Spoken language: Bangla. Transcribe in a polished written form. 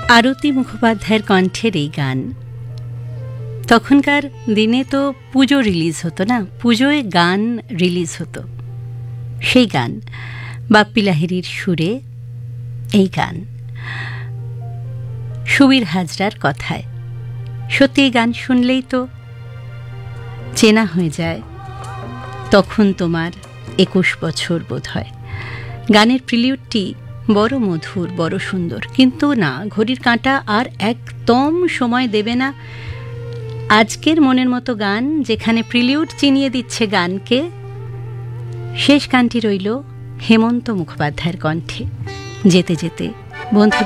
আরতি মুখোপাধ্যায়ের কণ্ঠের এই গান। তখনকার দিনে তো পুজো রিলিজ হতো না, পুজোয় গান রিলিজ হতো। সেই গান বাপ্পি লাহিড়ীর সুরে এই গান, সুবীর হাজরার কথায়। সত্যি এই গান শুনলেই তো চেনা হয়ে যায়। তখন তোমার 21 বছর বোধ হয়। গানের প্রিলিউডটি বড় মধুর, বড় সুন্দর, কিন্তু না, ঘড়ির কাঁটা আর একদম সময় দেবে না আজকের মনের মতো গান, যেখানে প্রিলিউড চিনিয়ে দিচ্ছে গানকে। শেষ গানটি রইল হেমন্ত মুখোপাধ্যায়ের কণ্ঠে, যেতে যেতে বন্ধুদের